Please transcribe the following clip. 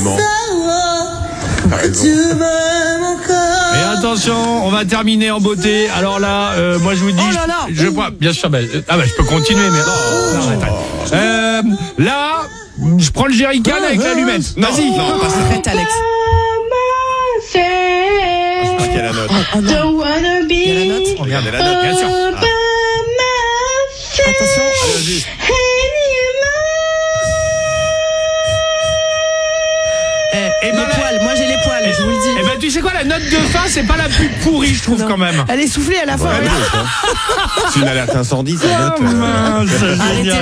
tellement. T'as raison. Et attention, on va terminer en beauté. Alors là, moi je vous dis, je vois, bien sûr, je peux continuer, mais là, je prends le jerrycan avec l'allumette. Vas-y. Non, pas ça. Arrête, Alex. Je crois qu'il y a la note. Il y a la note. Regardez la note, bien sûr. Attention. Allez, vas-y. Les poils, moi j'ai les poils, je vous le dis. Eh ben tu sais quoi, la note de fin, c'est pas la plus pourrie, je trouve. Non. Quand même. Elle est soufflée à la fin. Ouais, regarde. c'est une alerte incendie, cette note. Mince, Arrêtez génial.